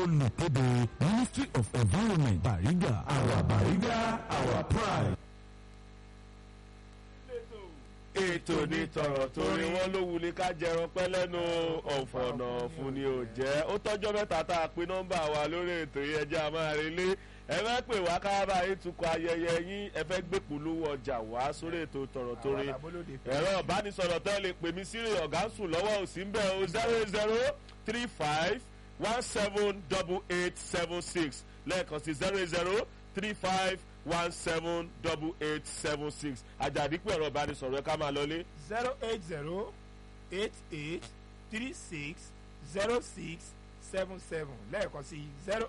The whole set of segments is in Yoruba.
olùkéde Ministry of Environment Bariga, our Bariga, our pride. ètò ní tọ̀rọ̀ torí wọ́n ló wuli ká jẹran pẹ́ lẹ́nu ọ̀fọ̀nà fún ni ò jẹ́ ó tọ́jọ́ mẹ́ta tá a pín nọ́mbà wa lórí ètò yìí ẹjẹ́ a máa relé ẹ fẹ́ pè wá káàbà yín tukọ̀ ayẹyẹ yín ẹ fẹ́ gbé polówó ọjà wá sórí ètò tọ̀rọ̀ torí ẹ̀rọ ìbánisọ̀rọ̀ tẹ́ lè pè mí sírí ọ̀gá ń sùn lọ́wọ́ òsì ń bẹ̀ o 08035178876 lẹ́ẹ̀kan sí 08035178876 àjàdí pé ọ̀rọ̀ ìbánisọ̀rọ̀ ẹ ká máa lọlé. 08088360677 lẹ́ẹ̀kan sí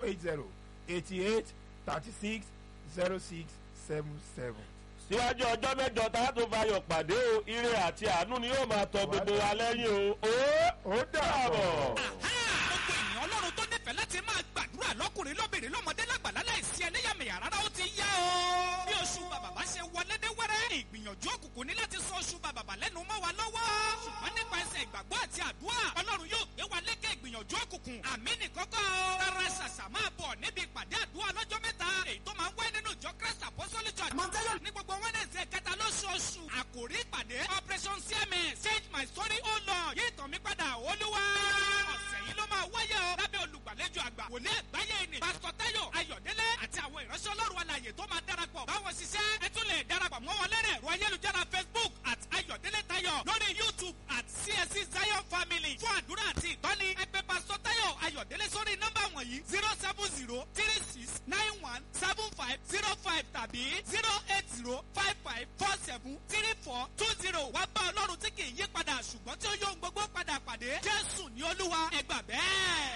08088360677. síwájú ọjọ́ mẹ́jọ tá a tó fayọ̀ pàdé o ire àti àánú ni yóò máa tọ gbogbo wa lẹ́yìn o ó dàbọ̀. gbogbo ènìyàn ọlọ́run tó nífẹ̀ẹ́ láti máa gbàdúrà lọ́kùnrin lóbìnrin lọ́mọdé lágbàlá láìsí ẹlẹ́yàmẹ̀yà rárá ó ti yá o. bí oṣù bàbà ṣe wọlé dé wẹ́rẹ́ ìgbìyànjú òkùnkùn ní láti sọ oṣù bàbà lẹ́nu mọ́ wa lọ́wọ́. ṣùgbọ́n nípasẹ̀ ìgbàgbọ́ àti àdúrà ọlọ́run yóò gbé wa lékè ìgbìyànjú òkùnkùn. àmì nìkọ́kọ́ rárá ṣàṣà máa bọ̀ níbi ìpàdé àdúrà lọ́jọ́ mẹ́ta èyí tó máa ń wáyé nínú ìjọ Christ Apostolic Church. ní gbogbo Wednesday kẹta lóṣooṣù àkòrí ìpàdé Operation CMS Change My Story Oh Lord yí ìtàn mi padà Olúwa. ọ̀sẹ̀ yìí ló máa wáyé o lábẹ́ olùgbàlejò àgbà wòlé àgbáyé ni Pásítọ̀ Táyọ̀ Ayọ̀délé àti àwọn ìránṣẹ́ Ọlọ́run alààyè tó máa darapọ̀ báwọn ṣiṣẹ́ ẹ tún lè darapọ̀ mọ́ wọn lẹ́rẹ̀ ẹ̀rọ ayélujára Facebook @Ayọ̀délé Táyọ̀ lórí YouTube @CSC Zion Family fún àdúrà àti ìtọ́ni ẹ pè Pásítọ̀ Táyọ̀ Ayọ̀délé sórí nọ́mbà wọ̀nyí 07036917505 tàbí 08055473420 wá bá Ọlọ́run tí kì í yí padà ṣùgbọ́n tí ó yóò gbogbo padà pàdé Jésù ní Olúwa ẹ gbà bẹ́ẹ̀.